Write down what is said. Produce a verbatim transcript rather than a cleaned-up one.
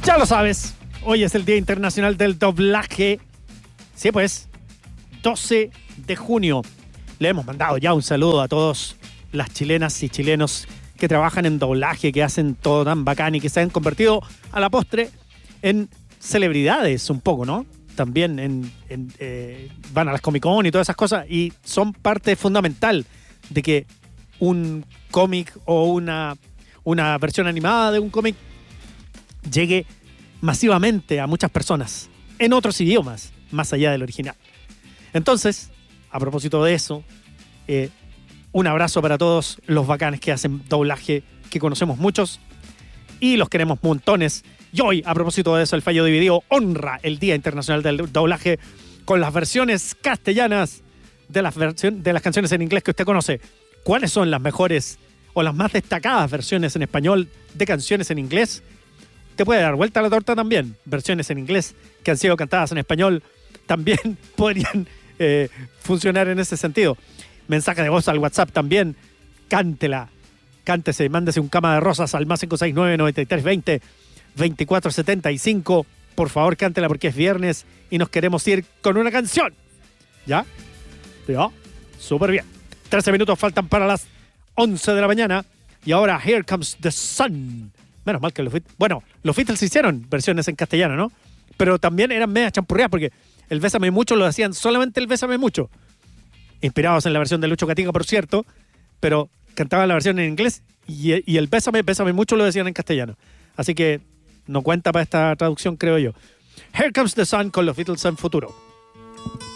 Ya lo sabes, hoy es el Día Internacional del Doblaje. Sí, pues, doce de junio. Le hemos mandado ya un saludo a todas las chilenas y chilenos que trabajan en doblaje, que hacen todo tan bacán y que se han convertido a la postre en celebridades un poco, ¿no? También en, en, eh, van a las Comic Con y todas esas cosas y son parte fundamental de que un cómic o una, una versión animada de un cómic llegue masivamente a muchas personas en otros idiomas, más allá del original. Entonces, a propósito de eso, eh, un abrazo para todos los bacanes que hacen doblaje, que conocemos muchos y los queremos montones. Y hoy, a propósito de eso, el Fallo Dividido honra el Día Internacional del Doblaje con las versiones castellanas de las, versiones, de las canciones en inglés que usted conoce. ¿Cuáles son las mejores o las más destacadas versiones en español de canciones en inglés? Te puede dar vuelta a la torta también. Versiones en inglés que han sido cantadas en español también podrían eh, funcionar en ese sentido. Mensaje de voz al WhatsApp también. Cántela. Cántese, mándese un cama de rosas al más cinco seis nueve, nueve tres dos cero, veinticuatro setenta y cinco. Por favor, cántela porque es viernes y nos queremos ir con una canción. ¿Ya? ¿Ya? Súper bien. trece minutos faltan para las once de la mañana. Y ahora, Here Comes the Sun. Menos mal que los Beatles... Bueno, los Beatles hicieron versiones en castellano, ¿no? Pero también eran media champurreadas porque el Bésame Mucho lo hacían solamente el Bésame Mucho. Inspirados en la versión de Lucho Gatica, por cierto, pero cantaban la versión en inglés y, y el Bésame, Bésame Mucho lo decían en castellano. Así que no cuenta para esta traducción, creo yo. Here Comes the Sun con los Beatles en futuro.